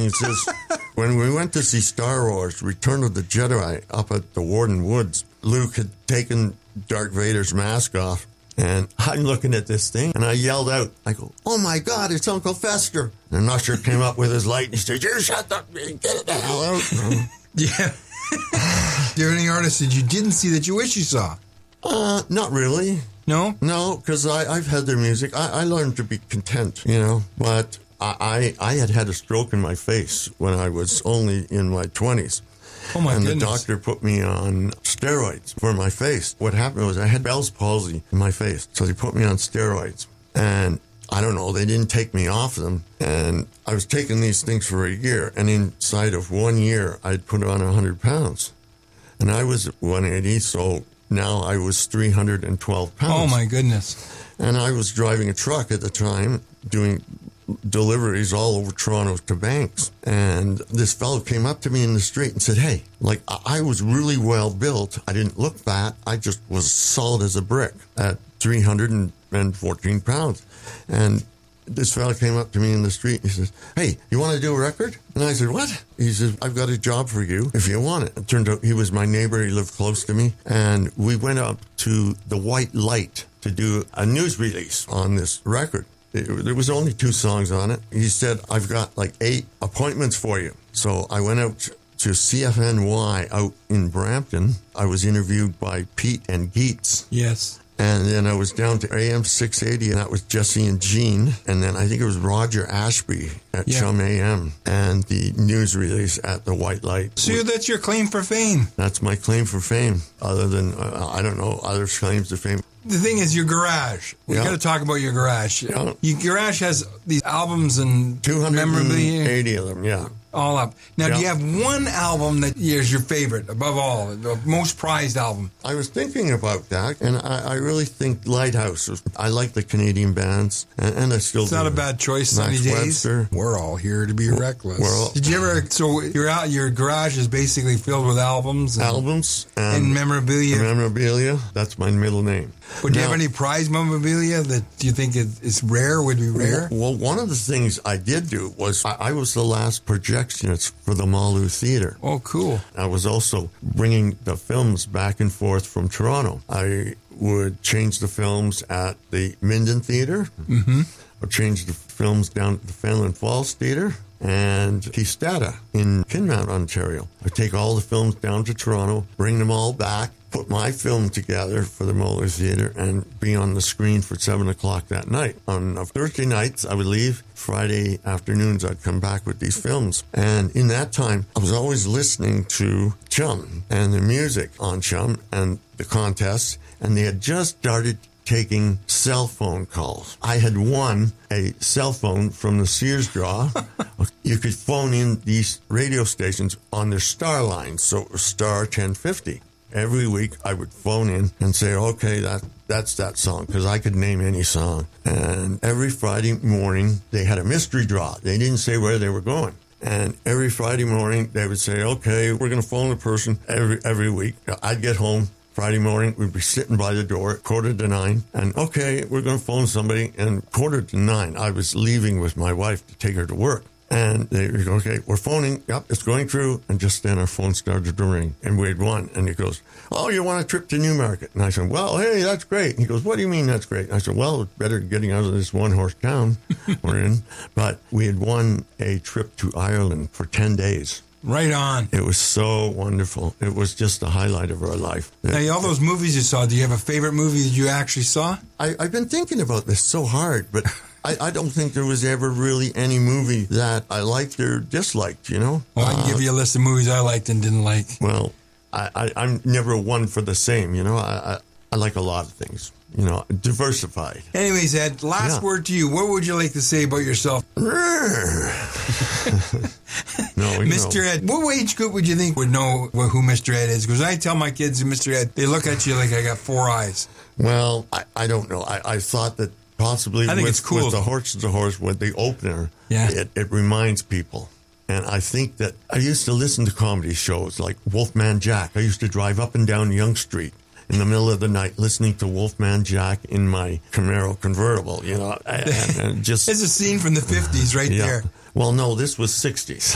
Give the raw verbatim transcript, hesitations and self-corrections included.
things is when we went to see Star Wars, Return of the Jedi, up at the Warden Woods, Luke had taken Darth Vader's mask off. And I'm looking at this thing, and I yelled out, I go, oh, my God, it's Uncle Fester. And an usher came up with his light, and he said, you shut up, get it the hell out. Yeah. Do you have any artists that you didn't see that you wish you saw? Uh, not really. No? No, because I've had their music. I, I learned to be content, you know. But I, I, I had had a stroke in my face when I was only in my twenties. Oh, my and goodness. And the doctor put me on steroids for my face. What happened was I had Bell's palsy in my face, so they put me on steroids. And I don't know, they didn't take me off them. And I was taking these things for a year. And inside of one year, I'd put on one hundred pounds. And I was one eighty, so now I was three hundred twelve pounds. Oh, my goodness. And I was driving a truck at the time, doing deliveries all over Toronto to banks. And this fellow came up to me in the street and said, hey, like, I was really well built. I didn't look fat. I just was solid as a brick at three hundred fourteen pounds. And this fellow came up to me in the street and he says, hey, you want to do a record? And I said, what? He says, I've got a job for you if you want it. It turned out he was my neighbor. He lived close to me. And we went up to the White Light to do a news release on this record. There was only two songs on it. He said, I've got like eight appointments for you. So I went out to C F N Y out in Brampton. I was interviewed by Pete and Geets. Yes. And then I was down to A M six eighty, and that was Jesse and Gene. And then I think it was Roger Ashby at Yeah. Chum A M and the news release at the White Light. So that's your claim for fame. That's my claim for fame, other than, uh, I don't know, other claims to fame. The thing is, your garage. We Yeah. got to talk about your garage. Yeah. Your garage has these albums and two hundred eighty memorabilia of them, yeah. all up. Now, Yeah. do you have one album that is your favorite above all, the most prized album? I was thinking about that, and I, I really think Lighthouse. I like the Canadian bands, and, and I still It's do. not a bad choice. Max Sunny days. Webster. We're all here to be reckless. We're all- Did you ever? So your out your garage is basically filled with albums and, Albums and and, memorabilia. memorabilia. That's my middle name. Would you Now- have any prize memorabilia that you think is, is rare? Would be rare? Well, one of the things I did do was I, I was the last projectionist for the Malu Theatre. Oh, cool. I was also bringing the films back and forth from Toronto. I would change the films at the Minden Theatre. Mm-hmm. I'd change the films down at the Fenelon Falls Theatre and Kistata in Kinmount, Ontario. I'd take all the films down to Toronto, bring them all back, put my film together for the Moeller Theatre, and be on the screen for seven o'clock that night. On Thursday nights, I would leave. Friday afternoons, I'd come back with these films. And in that time, I was always listening to Chum and the music on Chum and the contests, and they had just started taking cell phone calls. I had won a cell phone from the Sears draw. You could phone in these radio stations on their star lines, so it was star ten fifty. Every week I would phone in and say, okay, that that's that song, because I could name any song. And every Friday morning they had a mystery draw. They didn't say where they were going. And every Friday morning they would say, okay, we're going to phone a person every every week. I'd get home Friday morning, we'd be sitting by the door at quarter to nine, and okay, we're going to phone somebody. And quarter to nine, I was leaving with my wife to take her to work. And they would go, okay, we're phoning. Yep, it's going through. And just then our phone started to ring, and we had won. And he goes, oh, you want a trip to Newmarket? And I said, well, hey, that's great. And he goes, what do you mean that's great? And I said, well, it's better getting out of this one-horse town we're in. But we had won a trip to Ireland for ten days. Right on. It was so wonderful. It was just the highlight of our life. Now, all those movies you saw, do you have a favorite movie that you actually saw? I, I've been thinking about this so hard, but I, I don't think there was ever really any movie that I liked or disliked, you know? Well, I can Uh, give you a list of movies I liked and didn't like. Well, I, I, I'm never one for the same, you know? I, I, I like a lot of things, you know, diversified. Anyways, Ed, last Yeah. word to you. What would you like to say about yourself? No, you Mister know. Ed, what age group would you think would know who Mister Ed is? Because I tell my kids Mister Ed, they look at you like I got four eyes. Well, I, I don't know. I, I thought that possibly I think with, it's cool. with the Horse is a Horse, with the opener, Yeah. it, it reminds people. And I think that I used to listen to comedy shows like Wolfman Jack. I used to drive up and down Yonge Street in the middle of the night listening to Wolfman Jack in my Camaro convertible, you know. And, and just It's a scene from the fifties right yeah. there. Well, no, this was sixties.